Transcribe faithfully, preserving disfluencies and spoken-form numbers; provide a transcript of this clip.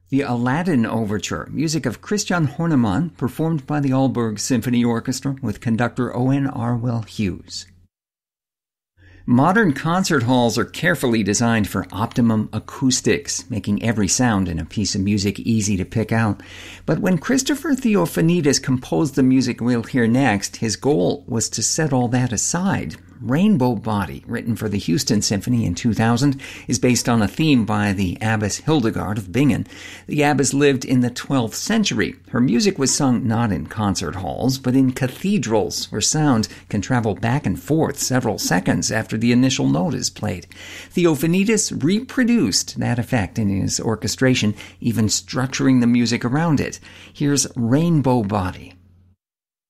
The Aladdin Overture, music of Christian Hornemann, performed by the Aalborg Symphony Orchestra with conductor Owen Arwell Hughes. Modern concert halls are carefully designed for optimum acoustics, making every sound in a piece of music easy to pick out. But when Christopher Theophanidis composed the music we'll hear next, his goal was to set all that aside. Rainbow Body, written for the Houston Symphony in two thousand, is based on a theme by the abbess Hildegard of Bingen. The abbess lived in the twelfth century. Her music was sung not in concert halls, but in cathedrals, where sound can travel back and forth several seconds after the initial note is played. Theophanidis reproduced that effect in his orchestration, even structuring the music around it. Here's Rainbow Body.